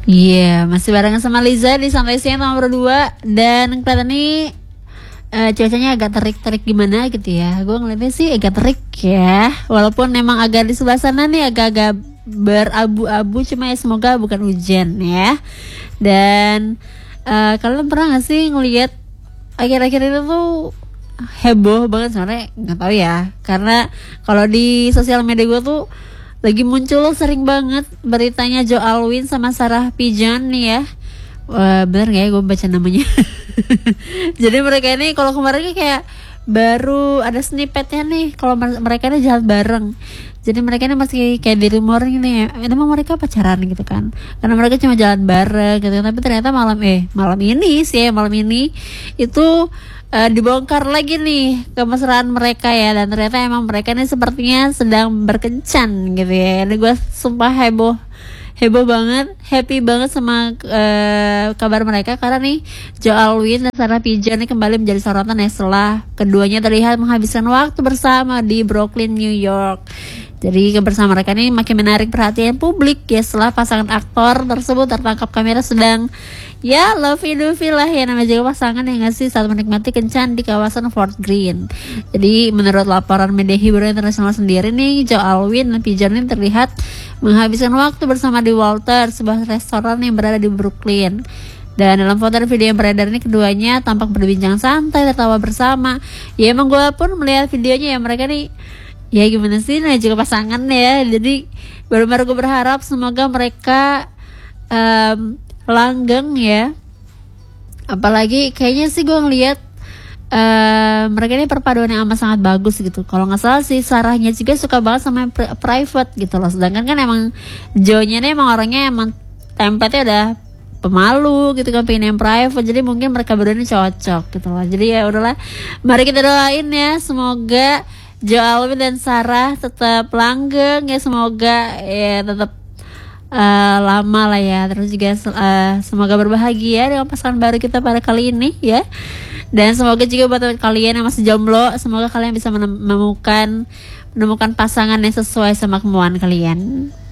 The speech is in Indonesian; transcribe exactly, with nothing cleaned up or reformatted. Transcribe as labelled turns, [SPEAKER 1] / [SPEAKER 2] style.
[SPEAKER 1] Iya, yeah, masih barengan sama Liza di Santai Siang nomor berdua. Dan kelihatan nih uh, cuacanya agak terik-terik gimana gitu ya. Gue ngeliatnya sih agak terik ya. Walaupun memang agak di sebelah sana nih agak-agak berabu-abu, cuma ya semoga bukan hujan ya. Dan uh, kalian pernah gak sih ngeliat akhir-akhir itu tuh heboh banget sebenarnya, nggak tahu ya, karena kalau di sosial media gue tuh lagi muncul sering banget beritanya Joe Alwyn sama Sarah Pigeon nih ya. Wah, bener gak ya gue baca namanya? Jadi mereka ini kalau kemarin kayak baru ada snippetnya nih kalau mereka ini jalan bareng. Jadi mereka ini masih kayak di rumor ini ya, emang mereka pacaran gitu kan, karena mereka cuma jalan bareng gitu. Tapi ternyata malam eh malam ini sih ya, malam ini itu Uh, dibongkar lagi nih kemesraan mereka ya, dan ternyata emang mereka ini sepertinya sedang berkencan gitu ya. Ini gue sumpah heboh heboh banget, happy banget sama uh, kabar mereka, karena nih Joe Alwyn dan Sarah Pigeon ini kembali menjadi sorotan ya setelah keduanya terlihat menghabiskan waktu bersama di Brooklyn, New York. Jadi kebersamaan mereka ini makin menarik perhatian publik ya setelah pasangan aktor tersebut tertangkap kamera sedang ya lovey-dovey lah ya, namanya juga pasangan yang ngasih saat menikmati kencan di kawasan Fort Greene. Jadi menurut laporan media hiburan internasional sendiri nih, Joe Alwyn dan Pigeon ini terlihat menghabiskan waktu bersama di Walter, sebuah restoran yang berada di Brooklyn. Dan dalam foto dan video yang beredar ini keduanya tampak berbincang santai, tertawa bersama. Ya emang gue pun melihat videonya ya, mereka nih ya gimana sih, nah juga pasangan ya. Jadi baru-baru gue berharap semoga mereka um, langgeng ya. Apalagi kayaknya sih gue ngeliat uh, mereka ini perpaduan yang amat sangat bagus gitu. Kalau nggak salah sih Sarahnya juga suka banget sama pri- private gitu loh. Sedangkan kan emang Joe-nya ini emang orangnya emang tempatnya udah pemalu gitu kan, pengen yang private. Jadi mungkin mereka berdua ini cocok gitu loh. Jadi ya udahlah, mari kita doain ya, semoga Joe Alwyn dan Sarah tetap langgeng ya, semoga ya tetap uh, lama lah ya. Terus juga uh, semoga berbahagia dengan pasangan baru kita pada kali ini ya. Dan semoga juga buat kalian yang masih jomblo, semoga kalian bisa menemukan menemukan pasangan yang sesuai sama kemauan kalian.